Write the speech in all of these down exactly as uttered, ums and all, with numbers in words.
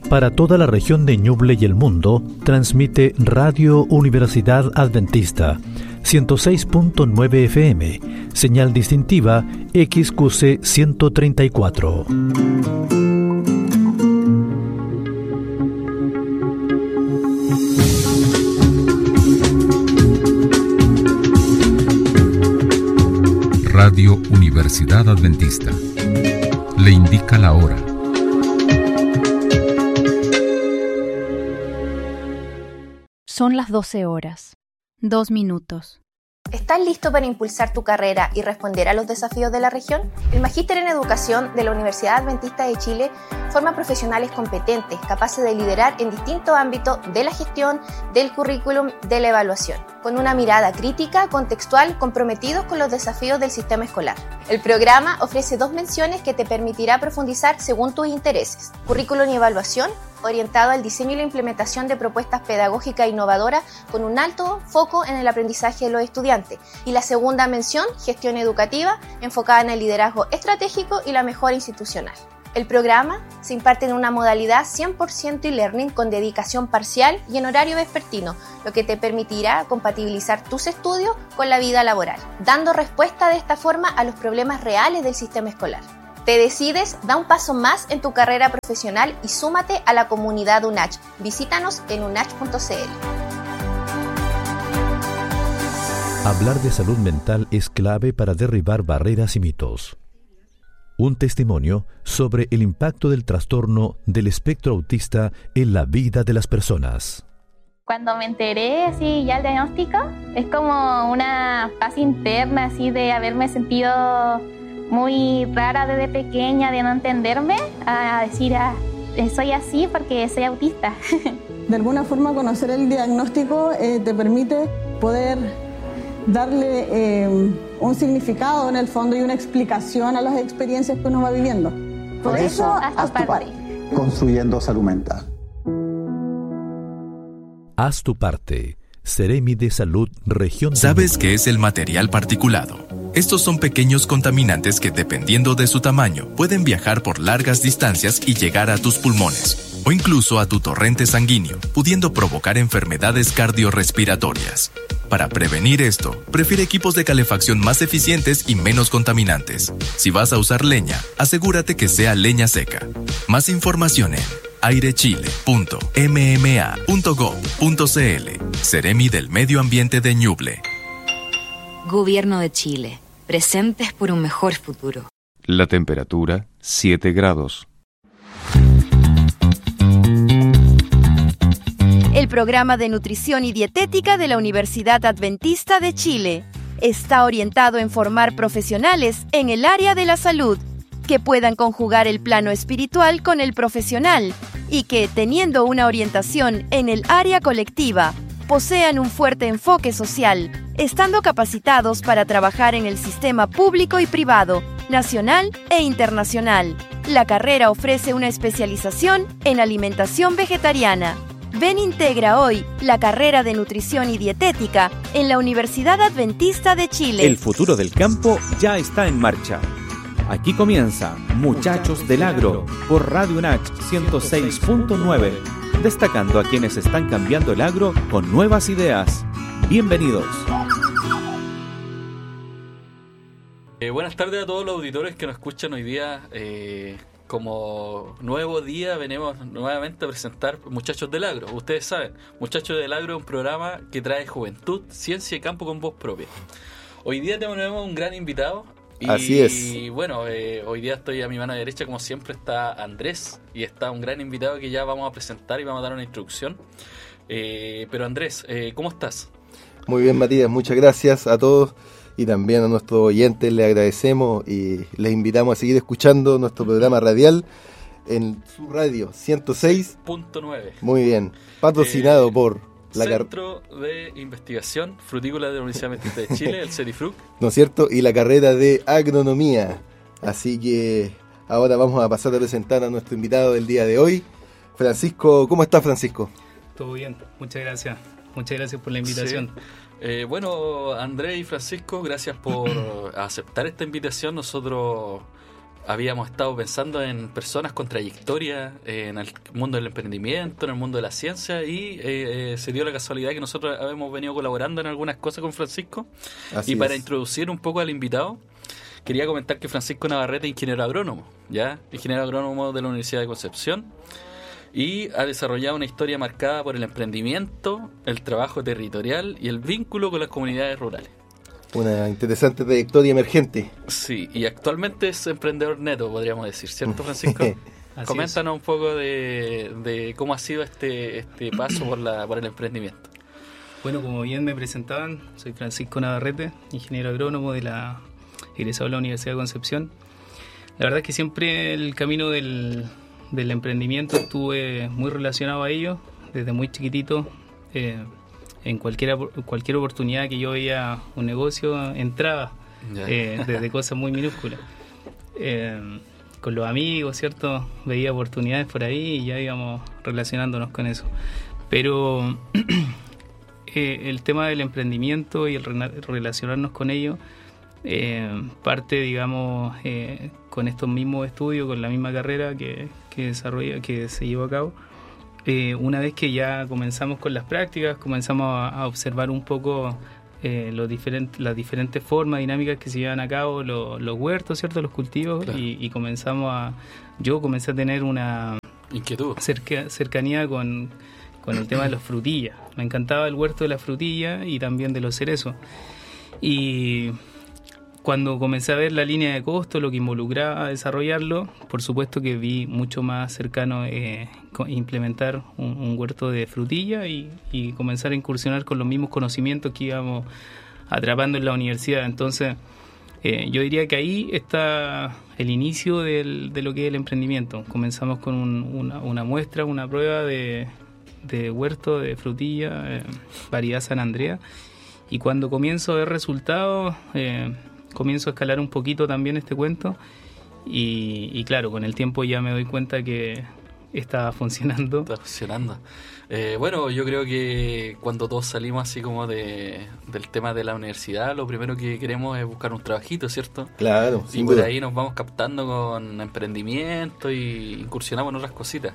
Para toda la región de Ñuble y el mundo, transmite Radio Universidad Adventista, ciento seis punto nueve F M, señal distintiva X Q C ciento treinta y cuatro. Radio Universidad Adventista le indica la hora. Son las doce horas, dos minutos. ¿Estás listo para impulsar tu carrera y responder a los desafíos de la región? El Magíster en Educación de la Universidad Adventista de Chile forma profesionales competentes, capaces de liderar en distintos ámbitos de la gestión, del currículum, de la evaluación, con una mirada crítica, contextual, comprometidos con los desafíos del sistema escolar. El programa ofrece dos menciones que te permitirá profundizar según tus intereses: currículum y evaluación, orientado al diseño y la implementación de propuestas pedagógicas innovadoras con un alto foco en el aprendizaje de los estudiantes. Y la segunda mención, gestión educativa, enfocada en el liderazgo estratégico y la mejora institucional. El programa se imparte en una modalidad cien por ciento e-learning con dedicación parcial y en horario vespertino, lo que te permitirá compatibilizar tus estudios con la vida laboral, dando respuesta de esta forma a los problemas reales del sistema escolar. ¿Te decides? Da un paso más en tu carrera profesional y súmate a la comunidad U N A C H. Visítanos en unach punto c l. Hablar de salud mental es clave para derribar barreras y mitos. Un testimonio sobre el impacto del trastorno del espectro autista en la vida de las personas. Cuando me enteré así ya el diagnóstico, es como una paz interna así de haberme sentido muy rara desde pequeña, de no entenderme, a decir, ah, soy así porque soy autista. De alguna forma conocer el diagnóstico eh, te permite poder darle eh, un significado en el fondo y una explicación a las experiencias que uno va viviendo. Por, Por eso, eso, haz tu, haz tu parte. parte. Construyendo salud mental. Haz tu parte. Seremi de Salud Región. ¿Sabes qué es el material particulado? Estos son pequeños contaminantes que, dependiendo de su tamaño, pueden viajar por largas distancias y llegar a tus pulmones, o incluso a tu torrente sanguíneo, pudiendo provocar enfermedades cardiorrespiratorias. Para prevenir esto, prefiere equipos de calefacción más eficientes y menos contaminantes. Si vas a usar leña, asegúrate que sea leña seca. Más información en airechile punto m m a punto gov punto c l. Seremi del Medio Ambiente de Ñuble. Gobierno de Chile. Presentes por un mejor futuro. La temperatura, siete grados. El programa de nutrición y dietética de la Universidad Adventista de Chile está orientado en formar profesionales en el área de la salud, que puedan conjugar el plano espiritual con el profesional y que, teniendo una orientación en el área colectiva, posean un fuerte enfoque social, estando capacitados para trabajar en el sistema público y privado, nacional e internacional. La carrera ofrece una especialización en alimentación vegetariana. Ven, integra hoy la carrera de nutrición y dietética en la Universidad Adventista de Chile. El futuro del campo ya está en marcha. Aquí comienza Muchachos del Agro por Radio U N A C H ciento seis punto nueve, destacando a quienes están cambiando el agro con nuevas ideas. Bienvenidos. Eh, buenas tardes a todos los auditores que nos escuchan hoy día. Eh, como nuevo día venimos nuevamente a presentar Muchachos del Agro. Ustedes saben, Muchachos del Agro es un programa que trae juventud, ciencia y campo con voz propia. Hoy día tenemos un gran invitado. Y, Así es. Y bueno, eh, hoy día estoy a mi mano derecha, como siempre, está Andrés. Y está un gran invitado que ya vamos a presentar y vamos a dar una introducción. Eh, pero Andrés, eh, ¿cómo estás? Muy bien, Matías, muchas gracias a todos. Y también a nuestros oyentes les agradecemos y les invitamos a seguir escuchando nuestro programa radial en su radio ciento seis punto nueve. Muy bien, patrocinado eh, por la Centro car- de Investigación Frutícola de la Universidad Adventista de Chile, el CERIFRUC. ¿No es cierto? Y la carrera de Agronomía. Así que ahora vamos a pasar a presentar a nuestro invitado del día de hoy, Francisco. ¿Cómo estás, Francisco? Todo bien, muchas gracias. Muchas gracias por la invitación. Sí. Eh, bueno, Andrés y Francisco, gracias por aceptar esta invitación. Nosotros habíamos estado pensando en personas con trayectoria eh, en el mundo del emprendimiento, en el mundo de la ciencia, y eh, eh, se dio la casualidad que nosotros hemos venido colaborando en algunas cosas con Francisco. Así y para es. introducir un poco al invitado, quería comentar que Francisco Navarrete es ingeniero agrónomo, ¿ya? Ingeniero agrónomo de la Universidad de Concepción, y ha desarrollado una historia marcada por el emprendimiento, el trabajo territorial y el vínculo con las comunidades rurales. Una interesante trayectoria emergente. Sí, y actualmente es emprendedor neto, podríamos decir, ¿cierto, Francisco? Coméntanos un poco de, de cómo ha sido este este paso por la por el emprendimiento. Bueno, como bien me presentaban, soy Francisco Navarrete, ingeniero agrónomo de la egresado de la Universidad de Concepción. La verdad es que siempre el camino del, del emprendimiento estuve muy relacionado a ello, desde muy chiquitito. Eh, En cualquier, cualquier oportunidad que yo veía un negocio, entraba eh, desde cosas muy minúsculas. Eh, con los amigos, ¿cierto? Veía oportunidades por ahí y ya íbamos relacionándonos con eso. Pero eh, el tema del emprendimiento y el re- relacionarnos con ello eh, parte, digamos, eh, con estos mismos estudios, con la misma carrera que, que, desarrolla, que se llevó a cabo. Eh, una vez que ya comenzamos con las prácticas, comenzamos a, a observar un poco eh, los diferentes, las diferentes formas dinámicas que se llevan a cabo, lo, los huertos, ¿cierto? Los cultivos, claro. y, y comenzamos a... Yo comencé a tener una inquietud, cerca, cercanía con, con el tema de las frutillas. Me encantaba el huerto de las frutillas y también de los cerezos. Y cuando comencé a ver la línea de costo, lo que involucraba desarrollarlo, por supuesto que vi mucho más cercano eh, implementar un, un huerto de frutilla y, y comenzar a incursionar con los mismos conocimientos que íbamos atrapando en la universidad. Entonces, eh, yo diría que ahí está el inicio del, de lo que es el emprendimiento. Comenzamos con un, una, una muestra, una prueba de, de huerto de frutilla, eh, variedad San Andrea, y cuando comienzo a ver resultados... Eh, comienzo a escalar un poquito también este cuento y, y claro, con el tiempo ya me doy cuenta que está funcionando. Está funcionando. Eh, bueno, yo creo que cuando todos salimos así como de del tema de la universidad, lo primero que queremos es buscar un trabajito, ¿cierto? Claro, y por duda. Ahí nos vamos captando con emprendimiento y incursionamos en otras cositas.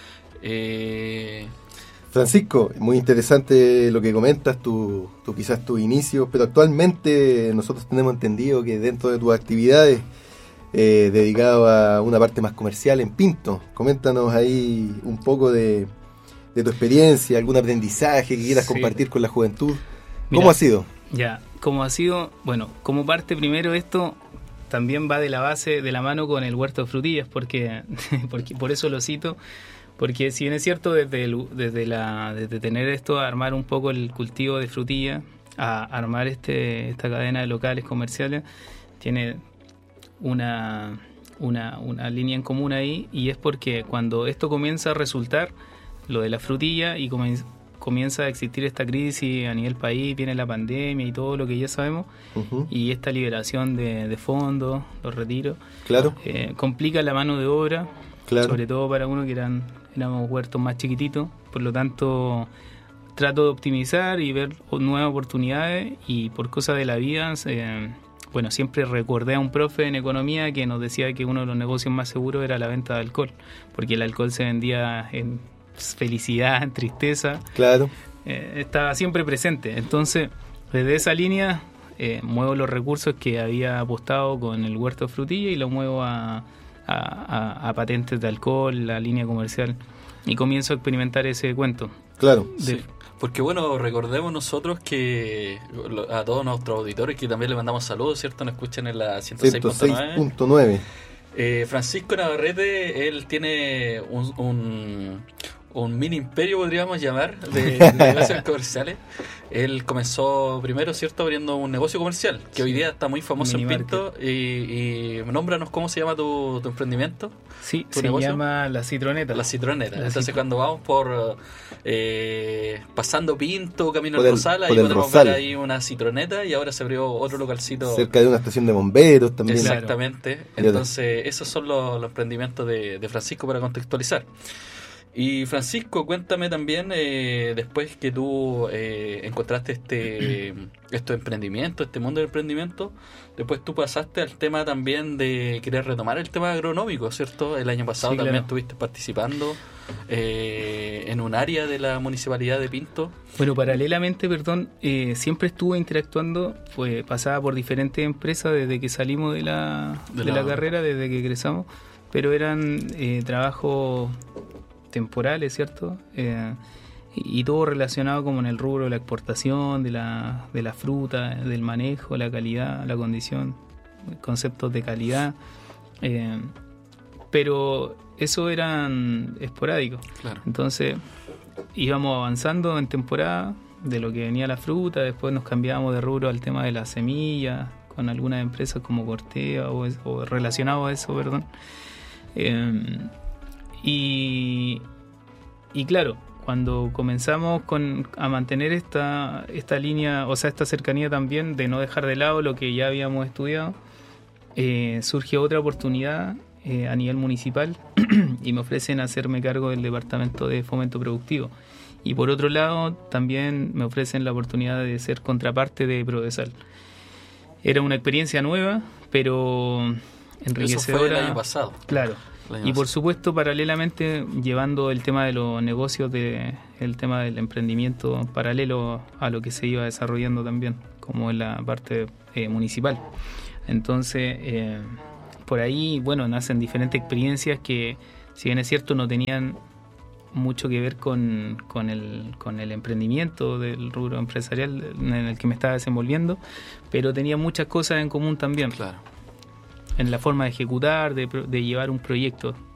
Eh... Francisco, muy interesante lo que comentas, tu, tu quizás tus inicios, pero actualmente nosotros tenemos entendido que dentro de tus actividades eh, dedicado a una parte más comercial en Pinto, coméntanos ahí un poco de, de tu experiencia, algún aprendizaje que quieras sí. compartir con la juventud. ¿Cómo Mira, ha sido? Ya, ¿cómo ha sido? Bueno, como parte primero esto también va de la base, de la mano con el huerto de frutillas, porque, porque por eso lo cito. Porque si bien es cierto, desde, el, desde, la, desde tener esto, a armar un poco el cultivo de frutilla, a armar este esta cadena de locales comerciales, tiene una, una, una línea en común ahí, y es porque cuando esto comienza a resultar, lo de la frutilla, y comienza, comienza a existir esta crisis a nivel país, viene la pandemia y todo lo que ya sabemos, uh-huh. y esta liberación de, de fondos, los retiros, claro. eh, complica la mano de obra, claro. sobre todo para uno que eran... éramos huertos más chiquititos, por lo tanto trato de optimizar y ver nuevas oportunidades, y por cosas de la vida, eh, bueno, siempre recordé a un profe en economía que nos decía que uno de los negocios más seguros era la venta de alcohol, porque el alcohol se vendía en felicidad, en tristeza, claro. eh, estaba siempre presente. Entonces, desde esa línea eh, muevo los recursos que había apostado con el huerto de frutilla y lo muevo a A, a, a patentes de alcohol, la línea comercial, y comienzo a experimentar ese cuento. Claro. De, sí. Porque bueno, recordemos nosotros que a todos nuestros auditores que también les mandamos saludos, ¿cierto? Nos escuchan en la ciento seis punto nueve. Eh, Francisco Navarrete, él tiene un, un, un mini imperio, podríamos llamar, de, de negocios comerciales. Él comenzó primero, ¿cierto?, abriendo un negocio comercial, que sí. hoy día está muy famoso en Pinto. Y, y nómbranos cómo se llama tu, tu emprendimiento. Sí, ¿Tu se negocio? llama La Citroneta. La Citroneta. La Entonces, citr- cuando vamos por eh, pasando Pinto, camino al el, Rosal, ahí podemos Rosal. ver ahí una Citroneta, y ahora se abrió otro localcito. Cerca de una estación de bomberos también. Exactamente. Entonces, esos son los, los emprendimientos de, de Francisco, para contextualizar. Y Francisco, cuéntame también, eh, después que tú eh, encontraste este estos emprendimientos, este mundo del emprendimiento, después tú pasaste al tema también de querer retomar el tema agronómico, ¿cierto? El año pasado sí, también claro. estuviste participando eh, en un área de la Municipalidad de Pinto. Bueno, paralelamente, perdón, eh, siempre estuve interactuando, fue pasaba por diferentes empresas desde que salimos de la, de de la... la carrera, desde que egresamos, pero eran eh, trabajos temporales, ¿cierto? Eh, y, y todo relacionado como en el rubro de la exportación, de la, de la fruta, del manejo, la calidad, la condición, conceptos de calidad. Eh, pero eso eran esporádicos. Claro. Entonces íbamos avanzando en temporada de lo que venía la fruta, después nos cambiábamos de rubro al tema de las semillas, con algunas empresas como Cortea o, o relacionado a eso, perdón. Eh, Y, y claro, cuando comenzamos con, a mantener esta, esta línea, o sea, esta cercanía también de no dejar de lado lo que ya habíamos estudiado, eh, surge otra oportunidad eh, a nivel municipal y me ofrecen hacerme cargo del departamento de fomento productivo. Y por otro lado, también me ofrecen la oportunidad de ser contraparte de Prodesal. Era una experiencia nueva, pero enriquecedora. Eso fue el año pasado. Claro. Y por supuesto, paralelamente, llevando el tema de los negocios, de, el tema del emprendimiento paralelo a lo que se iba desarrollando también, como en la parte eh, municipal. Entonces, eh, por ahí, bueno, nacen diferentes experiencias que, si bien es cierto, no tenían mucho que ver con, con, el, con el emprendimiento del rubro empresarial en el que me estaba desenvolviendo, pero tenía muchas cosas en común también. Claro. En la forma de ejecutar, de, de llevar un proyecto